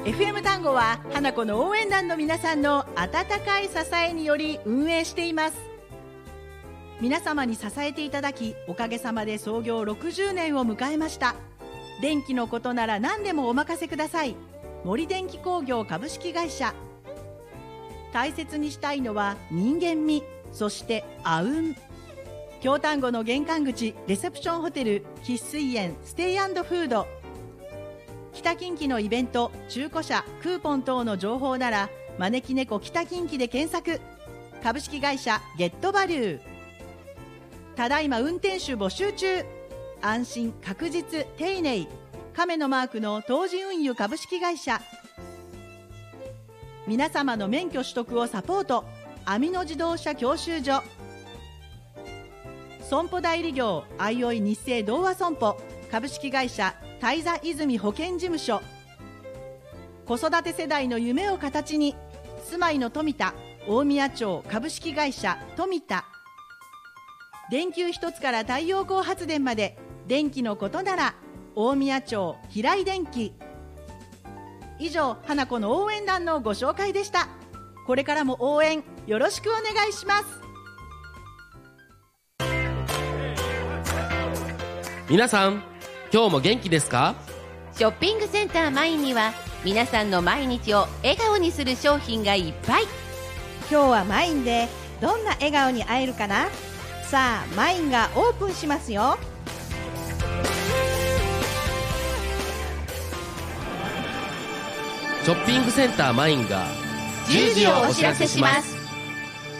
FM 単語は花子の応援団の皆さんの温かい支えにより運営しています。皆様に支えていただき、おかげさまで創業60年を迎えました。電気のことなら何でもお任せください。森電機工業株式会社。大切にしたいのは人間味、そしてあうん。京丹後の玄関口レセプションホテル喫水園ステイ&フード。北近畿のイベント、中古車、クーポン等の情報なら招き猫北近畿で検索。株式会社ゲットバリュー。ただいま運転手募集中。安心確実丁寧、亀のマークの東寺運輸株式会社。皆様の免許取得をサポート、アミノ自動車教習所。損保代理業あいおい日清同和損保株式会社大座泉保険事務所。子育て世代の夢を形に、住まいの富田大宮町株式会社富田。電球一つから太陽光発電まで、電気のことなら大宮町平井電機。以上、花子の応援団のご紹介でした。これからも応援よろしくお願いします。 皆さん、今日も元気ですか？ ショッピングセンターマインには皆さんの毎日を笑顔にする商品がいっぱい。 今日はマインでどんな笑顔に会えるかな。さあ、マインがオープンしますよ。 ショッピングセンターマインが 10時をお知らせします。